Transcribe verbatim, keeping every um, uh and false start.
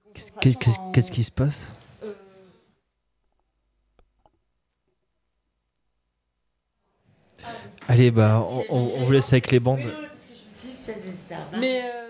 Qu'est-ce, qu'est-ce, qu'est-ce, qu'est-ce qui se passe? Euh, Allez, bah, on, on- on vous laisse avec les bandes. Mais euh,